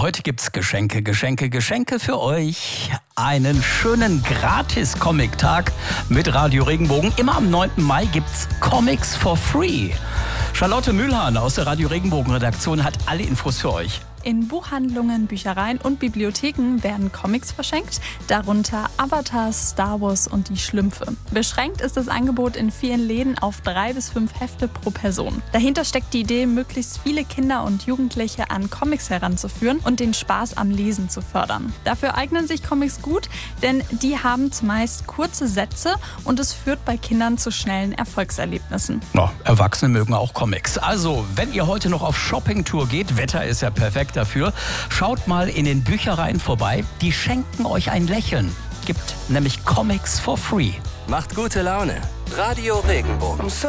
heute gibt's Geschenke für euch. Einen schönen Gratis-Comic-Tag mit Radio Regenbogen. Immer am 9. Mai gibt's Comics for free. Charlotte Mühlhahn aus der Radio Regenbogen-Redaktion hat alle Infos für euch. In Buchhandlungen, Büchereien und Bibliotheken werden Comics verschenkt, darunter Avatar, Star Wars und die Schlümpfe. Beschränkt ist das Angebot in vielen Läden auf 3 bis 5 Hefte pro Person. Dahinter steckt die Idee, möglichst viele Kinder und Jugendliche an Comics heranzuführen und den Spaß am Lesen zu fördern. Dafür eignen sich Comics gut, denn die haben zumeist kurze Sätze und es führt bei Kindern zu schnellen Erfolgserlebnissen. Ja, Erwachsene mögen auch Comics. Also, wenn ihr heute noch auf Shoppingtour geht, Wetter ist ja perfekt dafür, schaut mal in den Büchereien vorbei. Die schenken euch ein Lächeln. Gibt nämlich Comics for free. Macht gute Laune. Radio Regenbogen.